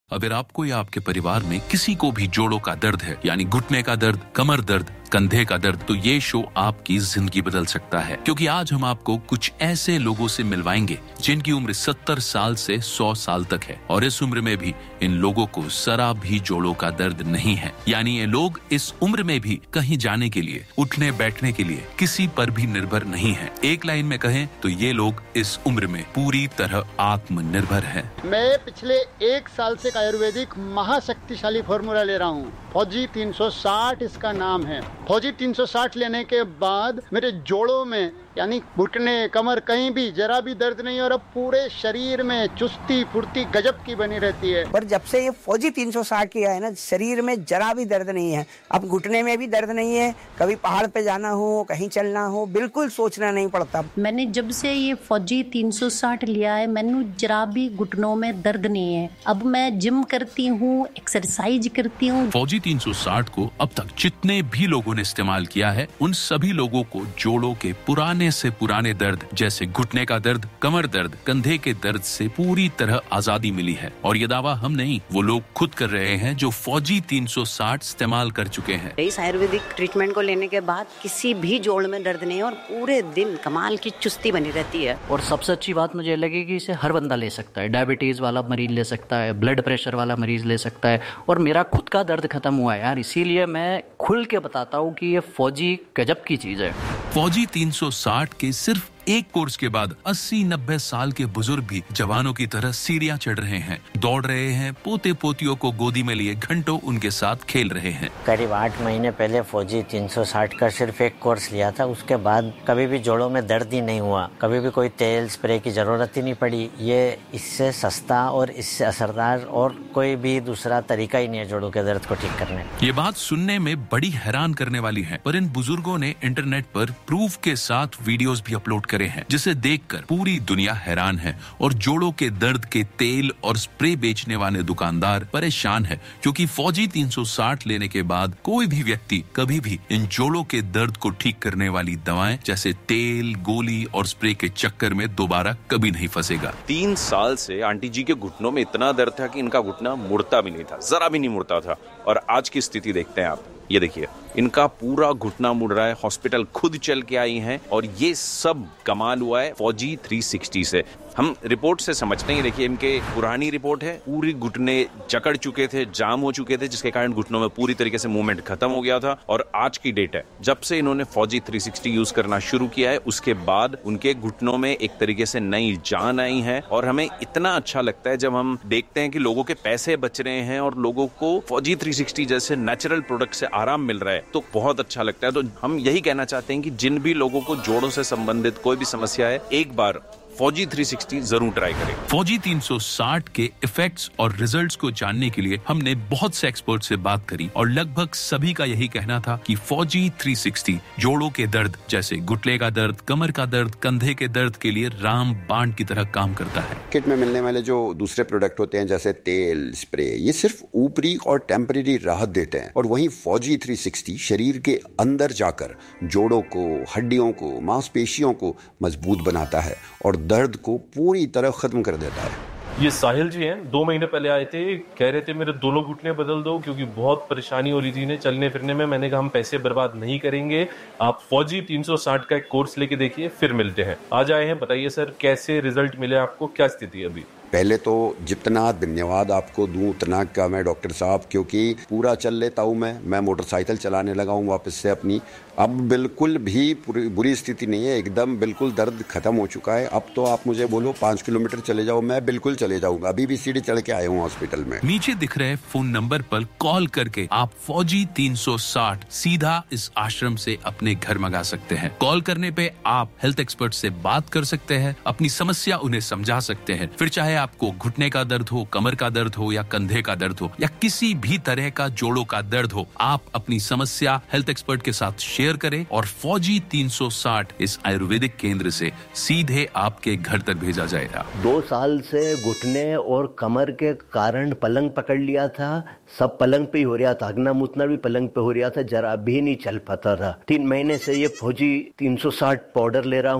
अगर आपको या आपके परिवार में किसी को भी जोड़ों का दर्द है, यानी घुटने का दर्द, कमर दर्द, कंधे का दर्द, तो ये शो आपकी जिंदगी बदल सकता है। क्योंकि आज हम आपको कुछ ऐसे लोगों से मिलवाएंगे जिनकी उम्र 70 साल से 100 साल तक है और इस उम्र में भी इन लोगों को जरा भी जोड़ों का दर्द नहीं है। यानी ये लोग इस उम्र में भी कहीं जाने के लिए, उठने बैठने के लिए किसी पर भी निर्भर नहीं है। एक लाइन में कहें तो ये लोग इस उम्र में पूरी तरह आत्मनिर्भर है। मैं पिछले 1 साल से आयुर्वेदिक महाशक्तिशाली फॉर्मूला ले रहा हूँ। फौजी 360 इसका नाम है। फौजी 360 लेने के बाद मेरे जोड़ों में यानी घुटने, कमर, कहीं भी जरा भी दर्द नहीं और अब पूरे शरीर में चुस्ती फुर्ती गजब की बनी रहती है। पर जब से ये फौजी 360 किया है ना, शरीर में जरा भी दर्द नहीं है। अब घुटने में भी दर्द नहीं है। कभी पहाड़ पे जाना हो, कहीं चलना हो, बिल्कुल सोचना नहीं पड़ता। मैंने जब से ये फौजी 360 लिया है, मैंने जरा भी घुटनों में दर्द नहीं है। अब मैं जिम करती हूँ, एक्सरसाइज करती हूँ। फौजी 360 को अब तक जितने भी लोगों ने इस्तेमाल किया है, उन सभी लोगों को जोड़ों के पुराने से पुराने दर्द जैसे घुटने का दर्द, कमर दर्द, कंधे के दर्द से पूरी तरह आजादी मिली है। और ये दावा हम नहीं, वो लोग खुद कर रहे हैं जो फौजी 360 इस्तेमाल कर चुके हैं। इस आयुर्वेदिक ट्रीटमेंट को लेने के बाद किसी भी जोड़ में दर्द नहीं है और पूरे दिन कमाल की चुस्ती बनी रहती है। और सबसे अच्छी बात मुझे लगी कि इसे हर बंदा ले सकता है। डायबिटीज वाला मरीज ले सकता है, ब्लड प्रेशर वाला मरीज ले सकता है। और मेरा खुद का दर्द खत्म हुआ है यार, इसीलिए मैं खुल के बताता हूँ कि ये फौजी गजब की चीज है। फौजी 360 के सिर्फ एक कोर्स के बाद 80-90 साल के बुजुर्ग भी जवानों की तरह सीढ़ियां चढ़ रहे हैं, दौड़ रहे हैं, पोते पोतियों को गोदी में लिए घंटों उनके साथ खेल रहे हैं। करीब 8 महीने पहले फौजी 360 का सिर्फ एक कोर्स लिया था। उसके बाद कभी भी जोड़ों में दर्द ही नहीं हुआ, कभी भी कोई तेल स्प्रे की जरूरत ही नहीं पड़ी। ये इससे सस्ता और इससे असरदार और कोई भी दूसरा तरीका ही नहीं है जोड़ों के दर्द को ठीक करने। ये बात सुनने में बड़ी हैरान करने वाली है, पर इन बुजुर्गों ने इंटरनेट पर प्रूफ के साथ वीडियोस भी अपलोड करे हैं, जिसे देखकर पूरी दुनिया हैरान है। और जोड़ों के दर्द के तेल और स्प्रे बेचने वाले दुकानदार परेशान है, क्योंकि फौजी 360 लेने के बाद कोई भी व्यक्ति कभी भी इन जोड़ों के दर्द को ठीक करने वाली दवाएं जैसे तेल, गोली और स्प्रे के चक्कर में दोबारा कभी नहीं फंसेगा। 3 साल से आंटी जी के घुटनों में इतना दर्द था कि इनका घुटना मुड़ता भी नहीं था, जरा भी नहीं मुड़ता था। और आज की स्थिति देखते हैं आप, ये देखिए इनका पूरा घुटना मुड़ रहा है। हॉस्पिटल खुद चल के आई हैं और ये सब कमाल हुआ है फौजी 360 से। हम रिपोर्ट से समझते हैं, देखिए इनके पुरानी रिपोर्ट है, पूरी घुटने जकड़ चुके थे, जाम हो चुके थे, जिसके कारण घुटनों में पूरी तरीके से मूवमेंट खत्म हो गया था। और आज की डेट है, जब से इन्होंने फौजी 360 यूज करना शुरू किया है, उसके बाद उनके घुटनों में एक तरीके से नई जान आई है। और हमें इतना अच्छा लगता है जब हम देखते हैं कि लोगों के पैसे बच रहे हैं और लोगों को फौजी 360 जैसे नेचुरल प्रोडक्ट से आराम मिल रहा है, तो बहुत अच्छा लगता है। तो हम यही कहना चाहते हैं कि जिन भी लोगों को जोड़ों से संबंधित कोई भी समस्या है, एक बार फौजी 360 जरूर ट्राई करें। फौजी 360 के इफेक्ट्स और रिजल्ट्स को जानने के लिए हमने बहुत से एक्सपर्ट से बात करी और लगभग सभी का यही कहना था कि फौजी 360 जोड़ों के दर्द जैसे घुटने का दर्द, कमर का दर्द, कंधे के दर्द के लिए रामबाण की तरह काम करता है। किट में मिलने वाले जो दूसरे प्रोडक्ट होते हैं जैसे तेल, स्प्रे, ये सिर्फ ऊपरी और टेम्परेरी राहत देते हैं, और वहीं फौजी 360 शरीर के अंदर जाकर जोड़ों को, हड्डियों को, मांसपेशियों को मजबूत बनाता है और दर्द को पूरी तरह खत्म कर देता है। ये साहिल जी हैं, 2 महीने पहले आए थे, कह रहे थे मेरे दोनों घुटने बदल दो क्योंकि बहुत परेशानी हो रही थी इन्हें चलने फिरने में। मैंने कहा हम पैसे बर्बाद नहीं करेंगे, आप फौजी 360 का एक कोर्स लेके देखिए, फिर मिलते हैं। आज आए हैं, बताइए सर कैसे रिजल्ट मिले आपको, क्या स्थिति है अभी? पहले तो जितना धन्यवाद आपको दूं उतना का मैं डॉक्टर साहब, क्योंकि पूरा चल लेता हूं मैं मोटरसाइकिल चलाने लगा हूं वापस से अपनी। अब बिल्कुल भी बुरी स्थिति नहीं है, एकदम बिल्कुल दर्द खत्म हो चुका है। अब तो आप मुझे बोलो 5 किलोमीटर चले जाओ, मैं बिल्कुल चले जाऊंगा। अभी भी सीढ़ी चढ़ के आया हूँ हॉस्पिटल में। नीचे दिख रहे फोन नंबर पर कॉल करके आप फौजी 360 सीधा इस आश्रम से अपने घर मंगा सकते हैं। कॉल करने पे आप हेल्थ एक्सपर्ट से बात कर सकते हैं, अपनी समस्या उन्हें समझा सकते हैं। फिर चाहे आपको घुटने का दर्द हो, कमर का दर्द हो या कंधे का दर्द हो या किसी भी तरह का जोड़ों का दर्द हो, आप अपनी समस्या हेल्थ एक्सपर्ट के साथ शेयर करें और फौजी 360 इस आयुर्वेदिक केंद्र से सीधे आपके घर तक भेजा जाएगा। 2 साल से घुटने और कमर के कारण पलंग पकड़ लिया था, सब पलंग पे ही हो रहा था, हगना मुतना भी पलंग पे हो रहा था, जरा भी नहीं चल पाता था। 3 महीने से ये फौजी 360 पाउडर ले रहा हूँ।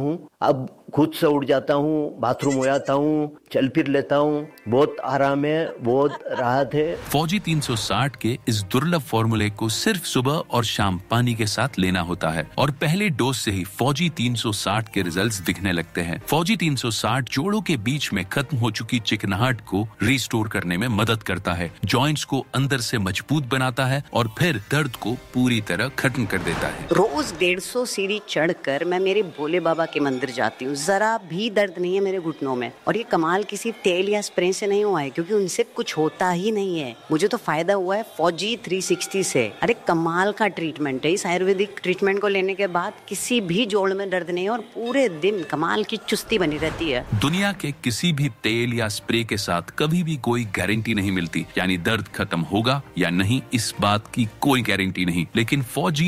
अब खुद से उठ जाता हूँ, बाथरूम हो जाता हूँ, चल फिर लेता हूँ, बहुत आराम है, बहुत राहत है। फौजी 360 के इस दुर्लभ फॉर्मूले को सिर्फ सुबह और शाम पानी के साथ लेना होता है और पहले डोज से ही फौजी 360 के रिजल्ट्स दिखने लगते हैं। फौजी 360 जोड़ों के बीच में खत्म हो चुकी चिकनाहट को रिस्टोर करने में मदद करता है, जॉइंट्स को अंदर से मजबूत बनाता है और फिर दर्द को पूरी तरह खत्म कर देता है। रोज 150 सीढ़ी चढ़कर मैं मेरे भोले बाबा के मंदिर जाती हूँ, जरा भी दर्द नहीं है मेरे घुटनों में। और ये कमाल किसी तेल या स्प्रे से नहीं हुआ है, क्योंकि उनसे कुछ होता ही नहीं है। मुझे तो फायदा हुआ है फौजी 360 से। अरे कमाल का ट्रीटमेंट है। इस आयुर्वेदिक ट्रीटमेंट को लेने के बाद किसी भी जोड़ में दर्द नहीं है और पूरे दिन कमाल की चुस्ती बनी रहती है। दुनिया के किसी भी तेल या स्प्रे के साथ कभी भी कोई गारंटी नहीं मिलती, यानी दर्द खत्म होगा या नहीं इस बात की कोई गारंटी नहीं। लेकिन फौजी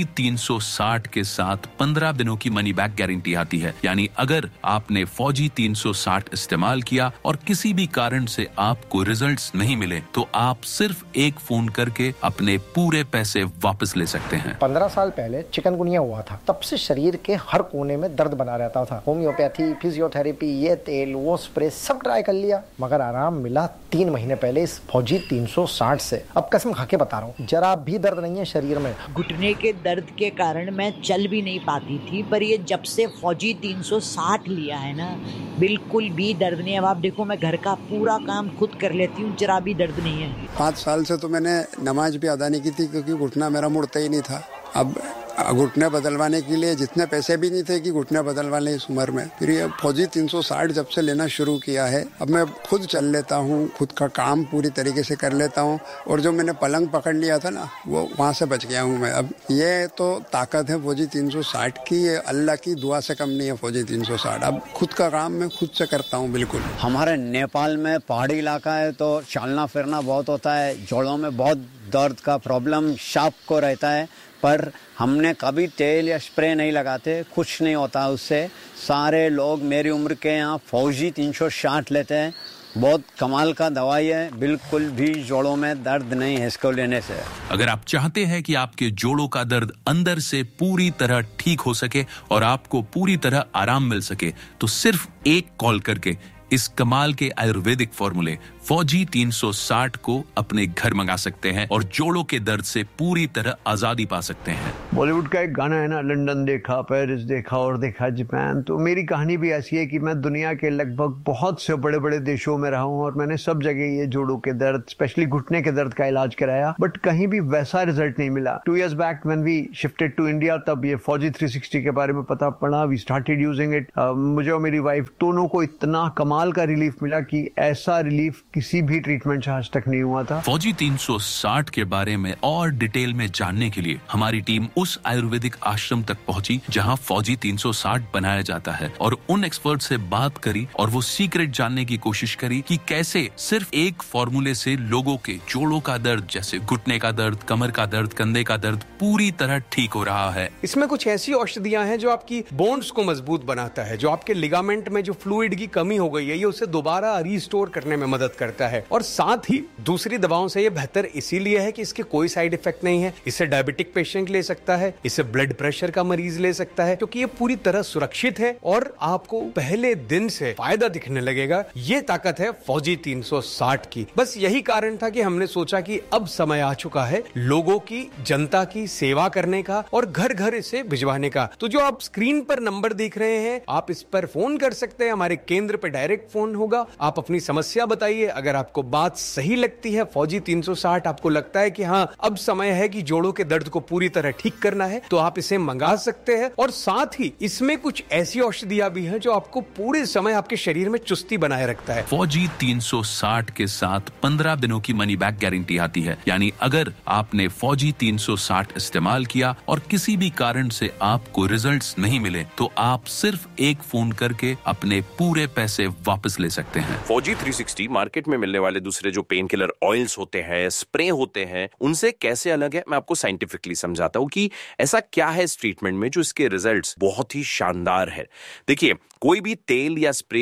360 के साथ 15 दिनों की मनी बैक गारंटी आती है, यानी अगर आपने फौजी 360 इस्तेमाल किया और किसी भी कारण से आपको रिजल्ट्स नहीं मिले तो आप सिर्फ एक फोन करके अपने पूरे पैसे वापस ले सकते हैं। 15 साल पहले चिकनगुनिया हुआ था, तब से शरीर के हर कोने में दर्द बना रहता था। होम्योपैथी, फिजियोथेरेपी, ये तेल वो स्प्रे सब ट्राई कर लिया, मगर आराम मिला 3 महीने पहले इस फौजी 360 से। अब कसम खा के बता रहा हूँ, जरा भी दर्द नहीं है शरीर में। घुटने के दर्द के कारण मैं चल भी नहीं पाती थी, पर ये जब से फौजी 360 लिया है ना, बिल्कुल भी दर्द नहीं है। अब आप देखो, मैं घर का पूरा काम खुद कर लेती हूँ, जरा भी दर्द नहीं है। 5 साल से तो मैंने नमाज भी अदा नहीं की थी, क्योंकि घुटना मेरा मुड़ता ही नहीं था। अब घुटने बदलवाने के लिए जितने पैसे भी नहीं थे कि घुटने बदलवा लें इस उम्र में। फिर ये फौजी 360 जब से लेना शुरू किया है, अब मैं खुद चल लेता हूँ, खुद का काम पूरी तरीके से कर लेता हूँ। और जो मैंने पलंग पकड़ लिया था ना, वो वहाँ से बच गया हूँ मैं। अब ये तो ताकत है फौजी 360 की, ये अल्लाह की दुआ से कम नहीं है फौजी 360। अब खुद का काम मैं खुद से करता हूँ बिल्कुल। हमारे नेपाल में पहाड़ी इलाका है तो चलना फिरना बहुत होता है, जोड़ों में बहुत दर्द का प्रॉब्लम शाप को रहता है, पर हमने कभी तेल या स्प्रे नहीं लगाते, कुछ नहीं होता उससे। सारे लोग मेरी उम्र के यहाँ फौजी 360 लेते हैं, बहुत कमाल का दवाई है, बिल्कुल भी जोड़ों में दर्द नहीं है इसको लेने से। अगर आप चाहते हैं कि आपके जोड़ों का दर्द अंदर से पूरी तरह ठीक हो सके और आपको पूरी तरह आराम मिल सके, तो सिर्फ एक कॉल करके इस कमाल के आयुर्वेदिक फॉर्मूले फौजी 360 को अपने घर मंगा सकते हैं और जोड़ों के दर्द से पूरी तरह आजादी पा सकते हैं। बॉलीवुड का एक गाना है ना, लंदन देखा, पेरिस देखा और देखा जापान। तो मेरी कहानी भी ऐसी है कि मैं दुनिया के लगभग बहुत से बड़े बड़े देशों में रहा हूँ और मैंने सब जगह ये जोड़ों के दर्द, स्पेशली घुटने के दर्द का इलाज कराया, बट कहीं भी वैसा रिजल्ट नहीं मिला। 2 years back when we shifted to India, तब ये फौजी 360 के बारे में पता पड़ा, वी स्टार्टेड यूजिंग इट। मुझे और मेरी वाइफ दोनों को इतना कमाल का रिलीफ मिला कि ऐसा रिलीफ किसी भी ट्रीटमेंट से आज तक नहीं हुआ था। फौजी 360 के बारे में और डिटेल में जानने के लिए हमारी टीम उस आयुर्वेदिक आश्रम तक पहुंची जहां फौजी 360 बनाया जाता है और उन एक्सपर्ट से बात करी और वो सीक्रेट जानने की कोशिश करी कि कैसे सिर्फ एक फॉर्मूले से लोगों के जोड़ों का दर्द, जैसे घुटने का दर्द, कमर का दर्द, कंधे का दर्द पूरी तरह ठीक हो रहा है। इसमें कुछ ऐसी औषधियां हैं जो आपकी बोन्स को मजबूत बनाता है, जो आपके लिगामेंट में जो फ्लूइड की कमी हो गई है, ये उसे दोबारा रिस्टोर करने में मदद करता है। और साथ ही दूसरी दवाओं से ये बेहतर इसीलिए है कि इसके कोई साइड इफेक्ट नहीं है। इसे डायबिटिक पेशेंट ले सकता है, इसे ब्लड प्रेशर का मरीज ले सकता है, क्योंकि ये पूरी तरह सुरक्षित है और आपको पहले दिन से फायदा दिखने लगेगा। ये ताकत है फौजी 360 की। बस यही कारण था कि हमने सोचा कि अब समय आ चुका है लोगों की, जनता की सेवा करने का और घर घर इसे भिजवाने का। तो जो आप स्क्रीन पर नंबर देख रहे हैं, आप इस पर फोन कर सकते हैं, हमारे केंद्र पर डायरेक्ट फोन होगा। आप अपनी समस्या बताइए, अगर आपको बात सही लगती है, फौजी 360 आपको लगता है कि हाँ अब समय है कि जोड़ों के दर्द को पूरी तरह ठीक करना है, तो आप इसे मंगा सकते हैं। और साथ ही इसमें कुछ ऐसी औषधियां भी हैं जो आपको पूरे समय आपके शरीर में चुस्ती बनाए रखता है। फौजी 360 के साथ 15 दिनों की मनी बैक गारंटी आती है, यानी अगर आपने फौजी 360 इस्तेमाल किया और किसी भी कारण से आपको रिजल्ट्स नहीं मिले तो आप सिर्फ एक फोन करके अपने पूरे पैसे वापस ले सकते हैं। फौजी 360 मार्केट में मिलने वाले दूसरे जो पेन किलर ऑयल्स होते हैं, स्प्रे होते हैं, उनसे कैसे अलग है, मैं आपको साइंटिफिकली समझाता हूं कि ऐसा क्या है इस ट्रीटमेंट में जो इसके रिजल्ट्स बहुत ही शानदार है। देखिए, कोई भी तेल या स्प्रे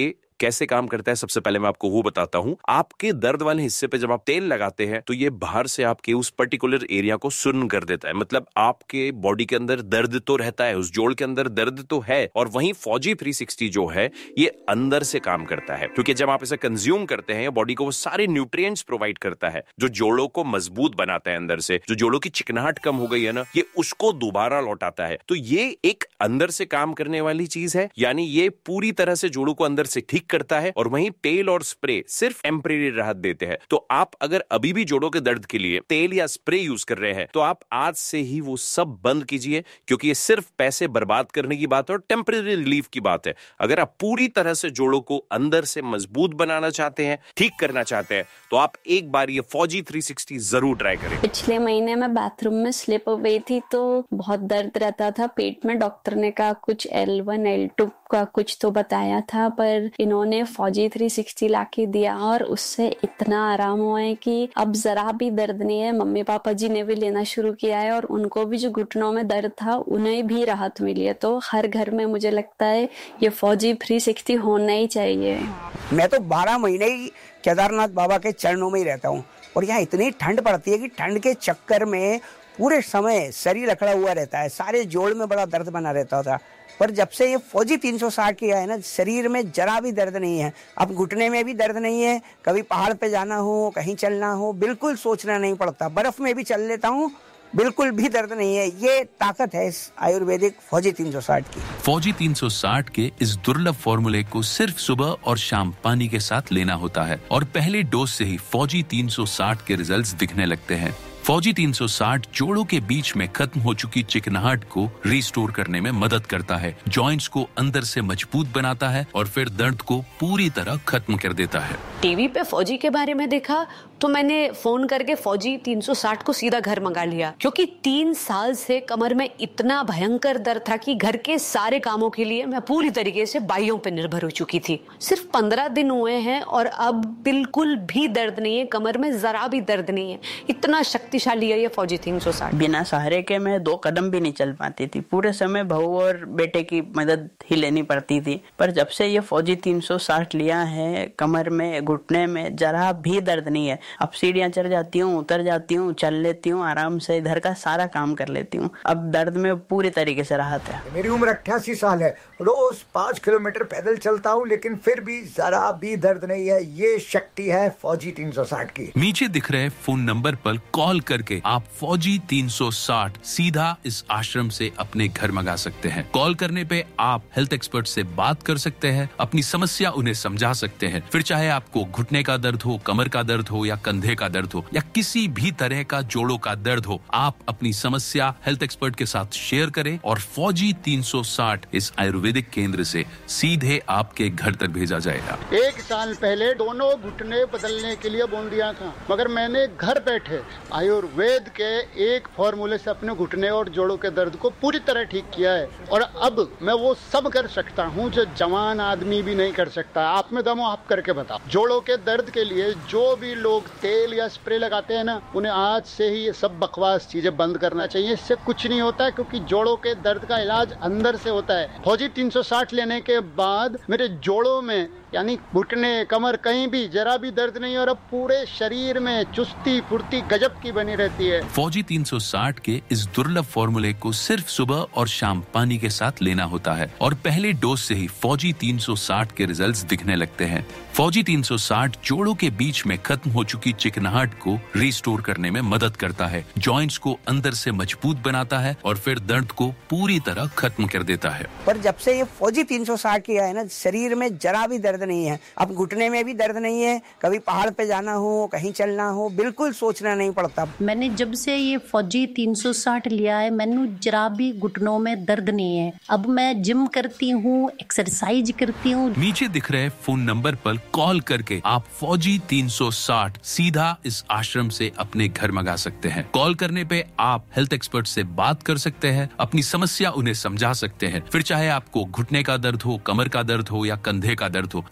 कैसे काम करता है सबसे पहले मैं आपको वो बताता हूँ। आपके दर्द वाले हिस्से पे जब आप तेल लगाते हैं तो ये बाहर से आपके उस पर्टिकुलर एरिया को सुन्न कर देता है। मतलब आपके बॉडी के अंदर दर्द तो रहता है, उस जोड़ के अंदर दर्द तो है, और वहीं फौजी 360 जो है ये अंदर से काम करता है, क्योंकि जब आप इसे कंज्यूम करते हैं बॉडी को वो सारे न्यूट्रिएंट्स प्रोवाइड करता है जो जोड़ों को मजबूत बनाता है। अंदर से जो जोड़ों की चिकनाहट कम हो गई है ना, ये उसको दोबारा लौटाता है। तो ये एक अंदर से काम करने वाली चीज है, यानी ये पूरी तरह से जोड़ों को अंदर से ठीक करता है। और वहीं तेल और स्प्रे सिर्फ टेम्परेरी राहत देते हैं। तो आप अगर अभी भी जोड़ों के दर्द के लिए तेल या स्प्रे यूज कर रहे हैं तो आप आज से ही वो सब बंद कीजिए, क्योंकि ये सिर्फ पैसे बर्बाद करने की बात है और टेम्परेरी रिलीफ की बात है। अगर आप पूरी तरह से जोड़ों को अंदर से मजबूत बनाना चाहते हैं, ठीक करना चाहते हैं, तो आप एक बार ये फौजी 360 जरूर ट्राई करें। पिछले महीने मैं बाथरूम में स्लिप हो गई थी तो बहुत दर्द रहता था पेट में। डॉक्टर ने कहा कुछ L1 L2 का कुछ तो बताया था, पर इन्होंने फौजी 360 लाके दिया और उससे इतना आराम हुआ है कि अब जरा भी दर्द नहीं है। मम्मी पापा जी ने भी लेना शुरू किया है और उनको भी जो घुटनों में दर्द था उन्हें भी राहत मिली है। तो हर घर में मुझे लगता है ये फौजी 360 होना ही चाहिए। मैं तो 12 महीने ही केदारनाथ बाबा के चरणों में ही रहता हूँ और यहाँ इतनी ठंड पड़ती है कि ठंड के चक्कर में पूरे समय शरीर अकड़ा हुआ रहता है, सारे जोड़ में बड़ा दर्द बना रहता था। पर जब से ये फौजी 360 किया है ना, शरीर में जरा भी दर्द नहीं है। अब घुटने में भी दर्द नहीं है, कभी पहाड़ पे जाना हो, कहीं चलना हो, बिल्कुल सोचना नहीं पड़ता। बर्फ में भी चल लेता हूँ, बिल्कुल भी दर्द नहीं है। ये ताकत है इस आयुर्वेदिक फौजी 360 की। फौजी 360 के इस दुर्लभ फॉर्मूले को सिर्फ सुबह और शाम पानी के साथ लेना होता है और पहले डोज से ही फौजी 360 के रिजल्ट्स दिखने लगते हैं। फौजी 360 जोड़ों के बीच में खत्म हो चुकी चिकनाहट को रिस्टोर करने में मदद करता है, जॉइंट्स को अंदर से मजबूत बनाता है और फिर दर्द को पूरी तरह खत्म कर देता है। टीवी पे फौजी के बारे में देखा तो मैंने फोन करके फौजी 360 को सीधा घर मंगा लिया, क्योंकि 3 साल से कमर में इतना भयंकर दर्द था कि घर के सारे कामों के लिए मैं पूरी तरीके से बाइयों पे निर्भर हो चुकी थी। सिर्फ 15 दिन हुए हैं और अब बिल्कुल भी दर्द नहीं है, कमर में जरा भी दर्द नहीं है। इतना शक्तिशाली है ये फौजी 360। बिना सहारे के मैं 2 कदम भी नहीं चल पाती थी, पूरे समय बहू और बेटे की मदद ही लेनी पड़ती थी। पर जब से ये फौजी 360 लिया है, कमर में घुटने में जरा भी दर्द नहीं है। अब सीढ़ियां चढ़ जाती हूँ, उतर जाती हूँ, चल लेती हूँ, आराम से इधर का सारा काम कर लेती हूँ। अब दर्द में पूरी तरीके से राहत है। मेरी उम्र 88 साल है, रोज 5 किलोमीटर पैदल चलता हूँ, लेकिन फिर भी जरा भी दर्द नहीं है। ये शक्ति है फौजी 360 की। नीचे दिख रहे फोन नंबर पर कॉल करके आप फौजी 360 सीधा इस आश्रम से अपने घर मंगा सकते हैं। कॉल करने पे आप हेल्थ एक्सपर्ट से बात कर सकते हैं, अपनी समस्या उन्हें समझा सकते हैं। फिर चाहे आपको घुटने का दर्द हो, कमर का दर्द हो या कंधे का दर्द हो या किसी भी तरह का जोड़ों का दर्द हो, आप अपनी समस्या हेल्थ एक्सपर्ट के साथ शेयर करें और फौजी 360 इस आयुर्वेदिक केंद्र से सीधे आपके घर तक भेजा जाएगा। 1 साल पहले दोनों घुटने बदलने के लिए बोल दिया था, मगर मैंने घर बैठे आयुर्वेद के एक फॉर्मूले से अपने घुटने और जोड़ों के दर्द को पूरी तरह ठीक किया है। और अब मैं वो सब कर सकता हूँ जो जवान आदमी भी नहीं कर सकता। आप में दम हो, आप करके बताओ। जोड़ों के दर्द के लिए जो भी लोग तेल या स्प्रे लगाते हैं ना, उन्हें आज से ही ये सब बकवास चीजें बंद करना चाहिए। इससे कुछ नहीं होता है, क्योंकि जोड़ों के दर्द का इलाज अंदर से होता है। फौजी 360 लेने के बाद मेरे जोड़ों में यानी घुटने, कमर, कहीं भी जरा भी दर्द नहीं और अब पूरे शरीर में चुस्ती फुर्ती गजब की बनी रहती है। फौजी 360 के इस दुर्लभ फॉर्मूले को सिर्फ सुबह और शाम पानी के साथ लेना होता है और पहले डोज से ही फौजी 360 के रिजल्ट्स दिखने लगते हैं। फौजी 360 जोड़ों के बीच में खत्म हो चुकी चिकनाहट को रिस्टोर करने में मदद करता है, जॉइंट्स को अंदर से मजबूत बनाता है और फिर दर्द को पूरी तरह खत्म कर देता है। पर जब से ये फौजी 360 किया है ना, शरीर में जरा भी दर्द नहीं है। अब घुटने में भी दर्द नहीं है, कभी पहाड़ पे जाना हो, कहीं चलना हो, बिल्कुल सोचना नहीं पड़ता। मैंने जब से ये फौजी 360 लिया है, मैंने जरा भी घुटनों में दर्द नहीं है। अब मैं जिम करती हूँ, एक्सरसाइज करती हूँ। नीचे दिख रहे फोन नंबर पर कॉल करके आप फौजी 360 सीधा इस आश्रम से अपने घर मंगा सकते हैं। कॉल करने पे आप हेल्थ एक्सपर्ट से बात कर सकते हैं, अपनी समस्या उन्हें समझा सकते हैं। फिर चाहे आपको घुटने का दर्द हो, कमर का दर्द हो या कंधे का दर्द हो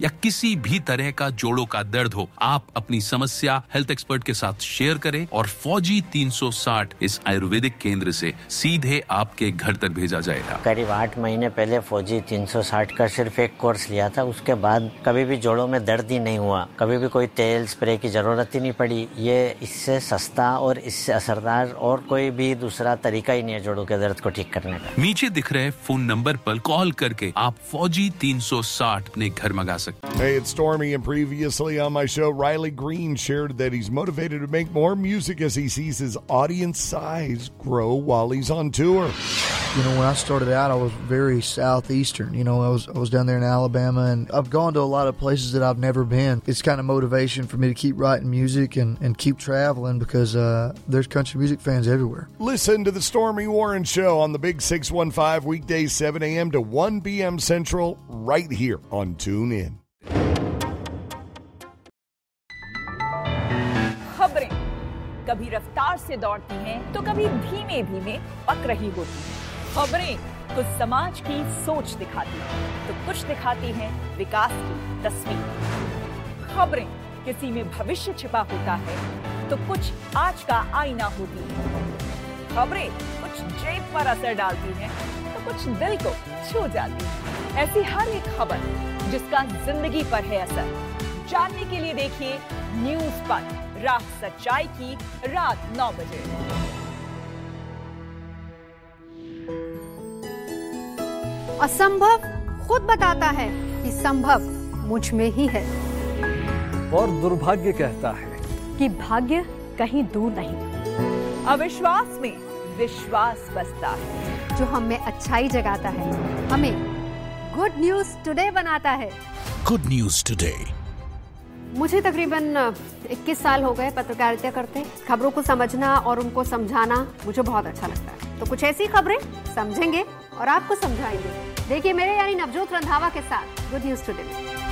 या किसी भी तरह का जोड़ों का दर्द हो, आप अपनी समस्या हेल्थ एक्सपर्ट के साथ शेयर करें और फौजी 360 इस आयुर्वेदिक केंद्र से सीधे आपके घर तक भेजा जाएगा। करीब 8 महीने पहले फौजी 360 का सिर्फ एक कोर्स लिया था, उसके बाद कभी भी जोड़ों में दर्द ही नहीं हुआ, कभी भी कोई तेल स्प्रे की जरूरत ही नहीं पड़ी। ये इससे सस्ता और इससे असरदार और कोई भी दूसरा तरीका ही नहीं है जोड़ों के दर्द को ठीक करने का। नीचे दिख रहे फोन नंबर पर कॉल करके आप फौजी 360 अपने घर मंगा सकते हैं। Hey, it's Stormy, and previously on my show, Riley Green shared that he's motivated to make more music as he sees his audience size grow while he's on tour. You know, when I started out, I was very southeastern. You know, I was down there in Alabama, and I've gone to a lot of places that I've never been. It's kind of motivation for me to keep writing music and keep traveling because there's country music fans everywhere. Listen to the Stormy Warren Show on the Big 615 weekdays 7 a.m. to 1 p.m. Central right here on TuneIn. खबरें कभी रफ्तार से दौड़ती हैं तो कभी धीमे धीमे पक रही होती हैं। खबरें कुछ समाज की सोच दिखाती हैं तो कुछ दिखाती हैं विकास की तस्वीर। खबरें किसी में भविष्य छिपा होता है तो कुछ आज का आईना होती है। खबरें कुछ जेब पर असर डालती हैं तो कुछ दिल को छू जाती है। ऐसी हर एक खबर जिसका जिंदगी पर है असर, जानने के लिए देखिए न्यूज़ पर रात सच्चाई की रात 9 बजे। असंभव खुद बताता है कि संभव मुझ में ही है, और दुर्भाग्य कहता है कि भाग्य कहीं दूर नहीं। अविश्वास में विश्वास बसता है, जो हम में अच्छाई जगाता है, हमें गुड न्यूज टुडे बनाता है। Good news today. मुझे तकरीबन 21 साल हो गए पत्रकारिता करते। खबरों को समझना और उनको समझाना मुझे बहुत अच्छा लगता है। तो कुछ ऐसी खबरें समझेंगे और आपको समझाएंगे। देखिए मेरे यानी नवजोत रंधावा के साथ good news today.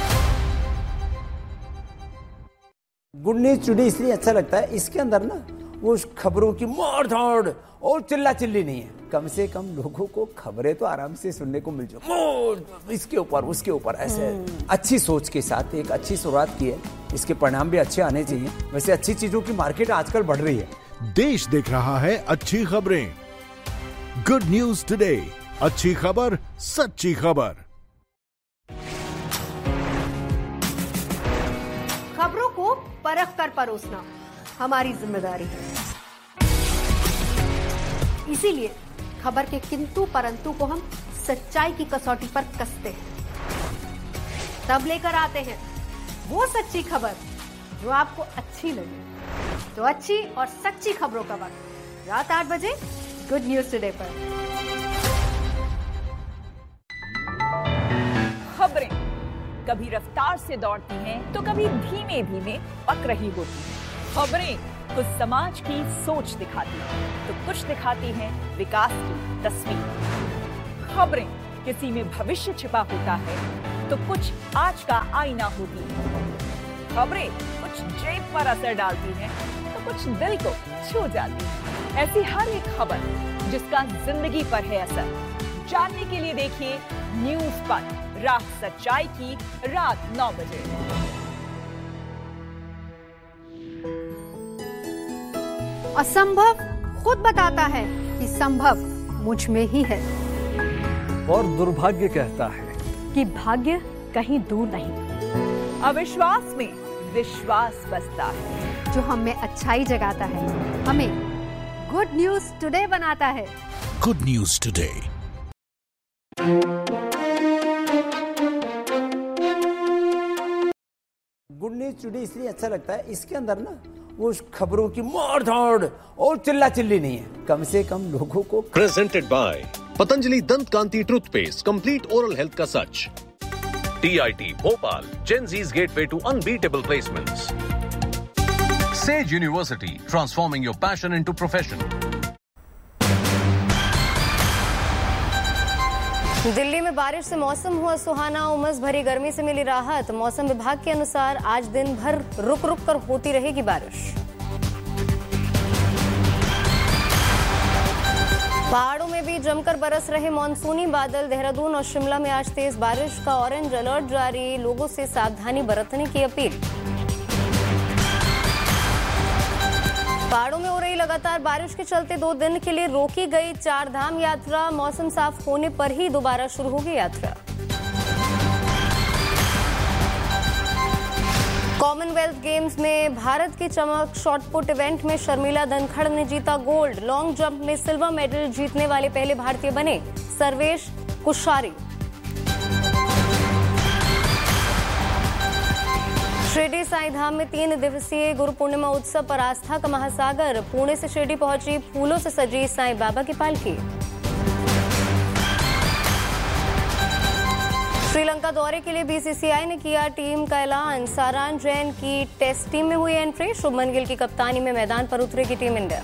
Good news today इसलिए अच्छा लगता है, इसके अंदर ना वो खबरों की मार धाड़ और चिल्ला चिल्ली नहीं है। कम से कम लोगों को खबरें तो आराम से सुनने को मिल जाए, इसके ऊपर उसके ऊपर ऐसे अच्छी सोच के साथ एक अच्छी शुरुआत की है। इसके परिणाम भी अच्छे आने चाहिए। वैसे अच्छी चीजों की मार्केट आजकल बढ़ रही है। देश देख रहा है अच्छी खबरें। गुड न्यूज टुडे, अच्छी खबर सच्ची खबर। खबरों को परख कर परोसना हमारी जिम्मेदारी है। इसीलिए खबर के किंतु परंतु को हम सच्चाई की कसौटी पर कसते हैं, तब लेकर आते हैं वो सच्ची खबर जो आपको अच्छी लगे। तो अच्छी और सच्ची खबरों का वक्त रात 8 बजे गुड न्यूज टुडे पर। खबरें कभी रफ्तार से दौड़ती हैं तो कभी धीमे धीमे पक रही होती हैं। खबरें कुछ समाज की सोच दिखाती हैं तो कुछ दिखाती हैं विकास की तस्वीर। खबरें किसी में भविष्य छिपा होता है तो कुछ आज का आईना होती है। खबरें कुछ जेब पर असर डालती हैं तो कुछ दिल को छू जाती है। ऐसी हर एक खबर जिसका जिंदगी पर है असर, जानने के लिए देखिए न्यूज़ पर रात सच्चाई की रात 9 बजे। असंभव खुद बताता है कि संभव मुझ में ही है, और दुर्भाग्य कहता है कि भाग्य कहीं दूर नहीं। अविश्वास में विश्वास बसता है, जो हम में अच्छाई जगाता है, हमें गुड न्यूज टुडे बनाता है। Good news today. Good news today इसलिए अच्छा लगता है, इसके अंदर ना वो खबरों की मार धाड़ और चिल्ला चिल्ली नहीं है। कम से कम लोगों को। प्रेजेंटेड बाय पतंजलि दंत कांति टूथपेस्ट, कंप्लीट ओरल हेल्थ का सच। TIT Bhopal, Gen Z's gateway to unbeatable placements. Sage University, transforming your passion into profession. Delhi में बारिश से मौसम हुआ सुहाना, उमस भरी गर्मी से मिली राहत। मौसम विभाग के अनुसार आज दिन भर रुक रुक कर होती रहेगी बारिश। पहाड़ों में भी जमकर बरस रहे मॉनसूनी बादल। देहरादून और शिमला में आज तेज बारिश का ऑरेंज अलर्ट जारी, लोगों से सावधानी बरतने की अपील। पहाड़ों में हो रही लगातार बारिश के चलते 2 दिन के लिए रोकी गई 4 धाम यात्रा। मौसम साफ होने पर ही दोबारा शुरू होगी यात्रा। कॉमनवेल्थ गेम्स में भारत की चमक। शॉटपुट इवेंट में शर्मिला धनखड़ ने जीता गोल्ड। लॉन्ग जंप में सिल्वर मेडल जीतने वाले पहले भारतीय बने सर्वेश कुशारी। शिरडी साईं धाम में 3 दिवसीय गुरु पूर्णिमा उत्सव पर आस्था का महासागर। पुणे से शिरडी पहुंची फूलों से सजी साईं बाबा की पालकी। श्रीलंका दौरे के लिए बीसीसीआई ने किया टीम का ऐलान। सारान जैन की टेस्ट टीम में हुई एंट्री। शुभमन गिल की कप्तानी में मैदान पर उतरेगी team India.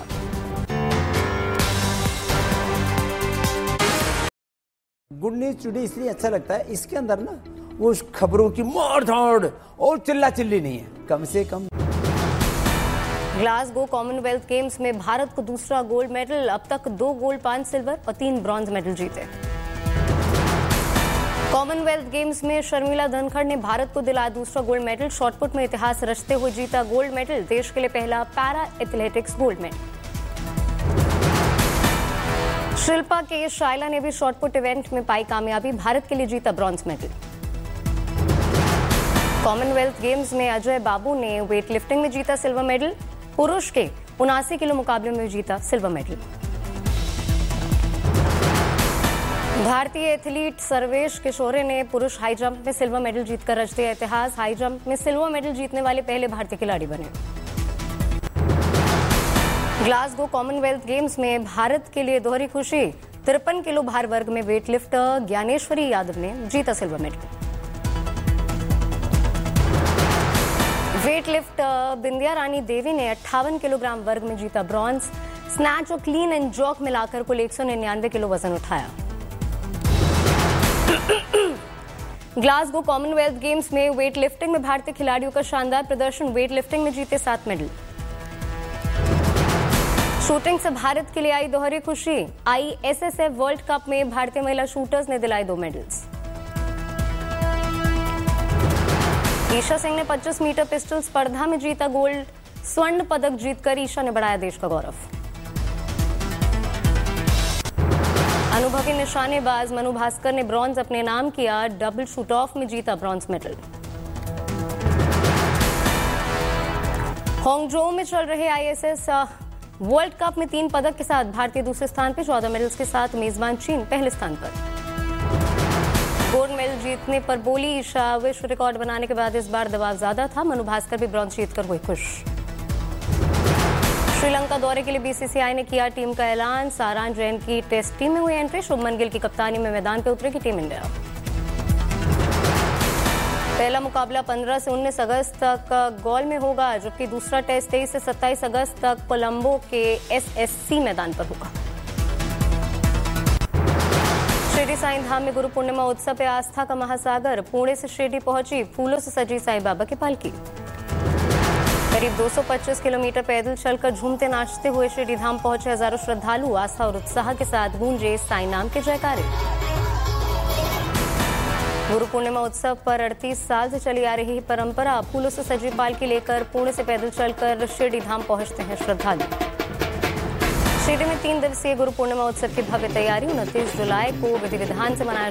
Good news today इसलिए अच्छा लगता है, इसके अंदर ना वो खबरों की मार धाड़ और चिल्ला चिल्ली नहीं है, कम से कम। ग्लासगो कॉमनवेल्थ गेम्स में भारत को दूसरा गोल्ड मेडल। अब तक 2 गोल्ड, 5 सिल्वर और 3 ब्रॉन्ज मेडल जीते। कॉमनवेल्थ गेम्स में शर्मिला धनखड़ ने भारत को दिलाया दूसरा गोल्ड मेडल। शॉटपुट में इतिहास रचते हुए जीता गोल्ड मेडल। देश के लिए पहला para athletics gold medal. Shilpa के शाइला ने भी शॉटपुट इवेंट में पाई कामयाबी। भारत के लिए जीता ब्रॉन्ज मेडल। कॉमनवेल्थ गेम्स में अजय बाबू ने वेट लिफ्टिंग में जीता सिल्वर मेडल। पुरुष के 79 किलो मुकाबले में जीता सिल्वर मेडल। भारतीय एथलीट सर्वेश किशोरे ने पुरुष हाई जंप में सिल्वर मेडल जीतकर रच दिया इतिहास। हाई जंप में सिल्वर मेडल जीतने वाले पहले भारतीय खिलाड़ी बने। ग्लासगो कॉमनवेल्थ गेम्स में भारत के लिए दोहरी खुशी। 53 किलो भार वर्ग में वेट लिफ्टर ज्ञानेश्वरी यादव ने जीता सिल्वर मेडल। वेट लिफ्टर बिंदिया रानी देवी ने 58 किलोग्राम वर्ग में जीता ब्रॉन्ज। स्नैच और क्लीन एंड जॉक मिलाकर कुल 199 किलो वजन उठाया। ग्लासगो कॉमनवेल्थ गेम्स में वेट लिफ्टिंग में भारतीय खिलाड़ियों का शानदार प्रदर्शन। वेट लिफ्टिंग में जीते 7 मेडल। शूटिंग से भारत के लिए आई दोहरी खुशी। ISSF वर्ल्ड कप में भारतीय महिला शूटर्स ने दिलाई 2 मेडल्स। ईशा सिंह ने 25 मीटर पिस्टल स्पर्धा में जीता गोल्ड। स्वर्ण पदक जीतकर ईशा ने बढ़ाया देश का गौरव। अनुभवी निशानेबाज मनु भास्कर ने ब्रॉन्ज अपने नाम किया। डबल शूट ऑफ में जीता ब्रॉन्ज मेडल। हांगझोउ में चल रहे ISS वर्ल्ड कप में 3 पदक के साथ भारतीय दूसरे स्थान पर। 14 मेडल्स के साथ मेजबान चीन पहले स्थान पर। गोल्ड मेडल जीतने पर बोली ईशा, विश्व रिकॉर्ड बनाने के बाद इस बार दबाव ज्यादा था। मनु भास्कर भी ब्रॉन्ज जीतकर हुए खुश। श्रीलंका दौरे के लिए बीसीसीआई ने किया टीम का ऐलान। सारान जैन की टेस्ट टीम में हुई एंट्री। शुभमन गिल की कप्तानी में मैदान पर उतरेगी टीम इंडिया। पहला मुकाबला 15 से 19 अगस्त तक गौल में होगा, जबकि दूसरा टेस्ट 23 से 27 अगस्त तक कोलंबो के SSC मैदान पर होगा। शिरडी साईं धाम में गुरु पूर्णिमा उत्सव पे आस्था का महासागर। पुणे से शिरडी पहुंची फूलों से सजी साईं बाबा की पालकी। करीब 225 किलोमीटर पैदल चलकर झूमते नाचते हुए शिरडी धाम पहुंचे हजारों श्रद्धालु। आस्था और उत्साह के साथ गूंजे साईं नाम के जयकारे। गुरु पूर्णिमा उत्सव पर 38 साल से चली आ रही परंपरा। फूलों से सजी पालकी लेकर पुणे से पैदल चलकर शिरडी धाम पहुंचते हैं श्रद्धालु। शिरडी में 3 दिवसीय गुरु पूर्णिमा उत्सव की भव्य तैयारी। 29 जुलाई को विधि विधान से मनाया